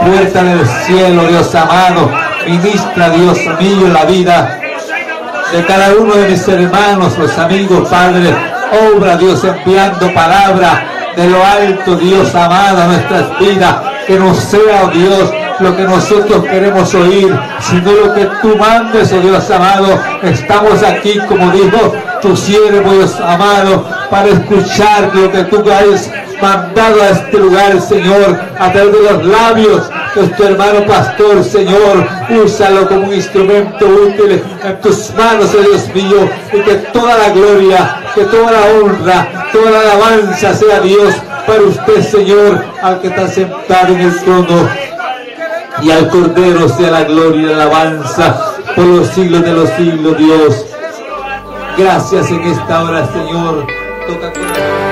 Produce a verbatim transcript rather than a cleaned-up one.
puerta del cielo, Dios amado. Ministra, Dios mío, la vida de cada uno de mis hermanos, los amigos, Padre. Obra, Dios, enviando palabra de lo alto, Dios amado, a nuestras vidas. Que no sea, oh Dios, lo que nosotros queremos oír, sino lo que tú mandes, oh Dios amado. Estamos aquí, como dijo tu siervo, Dios amado, para escuchar lo que tú hayas mandado a este lugar, Señor, a través de los labios de tu hermano pastor, Señor. Úsalo como un instrumento útil en tus manos, oh Dios mío, y que toda la gloria, que toda la honra, toda la alabanza sea Dios para usted, Señor, al que está sentado en el trono, y al Cordero sea la gloria y la alabanza por los siglos de los siglos, Dios. Gracias en esta hora, Señor. Toca con